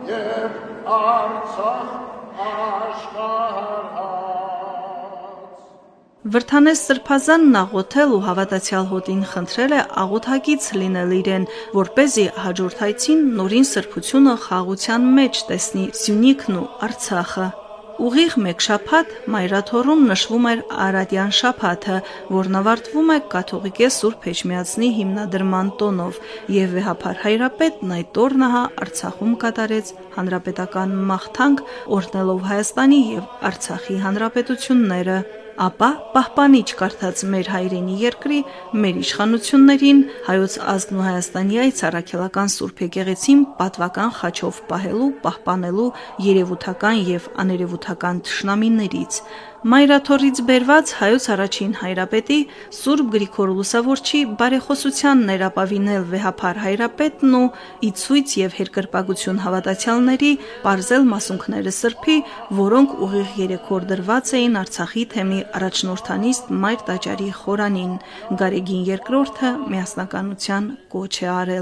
եւ Արցախ աշխարհած։ Վրդանես Սրբազանն աղոթել ու հավատացյալ հոտին խնդրել է աղոթակից լինել իրեն, որպեսզի հաջորդ այցին նորին սրբությունը խաղաղության մեջ տեսնի Սյունիքն ու Արցախը։ Ուղիղ մեկ շաբաթ Մայրաթոռում նշվում էր Արարատյան շաբաթը, որն ավարտվում է կաթողիկե Սուրբ Էջմիածնի հիմնադրման տոնով, եւ վեհափար հայրապետն այդ օրն Արցախում կատարեց հանրապետական մաղթանք, օրհնելով Հայաստանի եւ Արցախի հանրապետությունները, ապա պահպանիչ կարդաց մեր հայրենի երկրի, մեր իշխանություններին, հայոց ազգն ու Հայաստանի այս առաքելական Սուրբ եկեղեցին պատվական խաչով պահելու, պահպանելու երևութական եւ աներևութական թշնամիներից։ Մայրաթոռից բերված հայոց առաջին հայրապետի Սուրբ Գրիգոր Լուսավորչի բարեխոսության ներապավինել վեհափար հայրապետն ու ի ցույց եւ երկրպագություն հավատացյալների պարզել մասունքները Սրբի, որոնք ուղիղ 3 օր դրված էին Արցախի թեմի առաջնորդանիստ Մայր տաճարի խորանին։ Գարեգին II միասնականության կոչ է արել։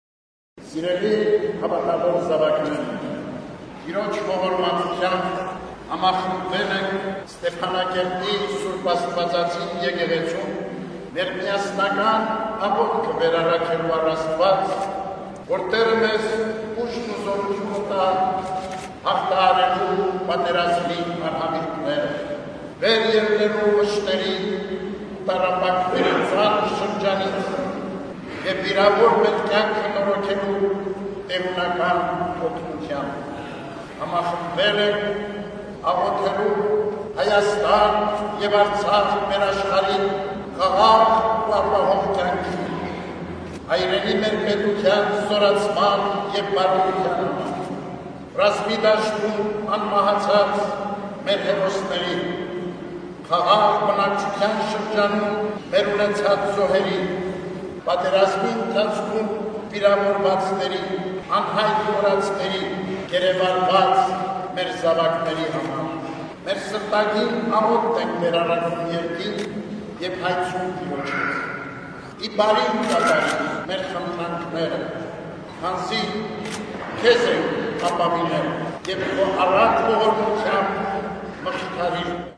Սիրելի հավատավոր զավակներ, Տիրոջ ողորմածությամբ համախմբվել ենք Ստեփանակերտի Սուրբ Աստվածածին եկեղեցում մեր միասնական աղոթքը վերառաքելու առաստված, որ Տերը մեզ ուժն ու զորություն տա հաղթահարելու պատերազմի արհամիքները, վեր ելնելու վշտերի տառապանքների ծանր շրջանից եւ վիրավոր մեր կյանքը նորոգելու տերունական օգնությամբ։ Համախմբվել ենք աղոթելու Հայաստան եւ Արցախ մեր աշխարհի խաղաղ ու ապահով կյանքի, հայրենի մեր պետության զորացման եւ բարօրության համար, ռազմի դաշտում անմահացած մեր հերոսների, խաղաղ բնակչության շրջանում մեր ունեցած զոհերի, պատերազմի ընթացքում վիրավորվածների, անհայտ մոռացների, գերեվարված մեր զավակների համար։ Մեր սրտագին աղոթք ենք վերառաքում երկին եւ հայցում Տիրոջից։ Ի բարին կատարի մեր խնդրանքները, քանզի քեզ ենք ապավինել եւ քո առատ ողորմությամբ մխիթարիր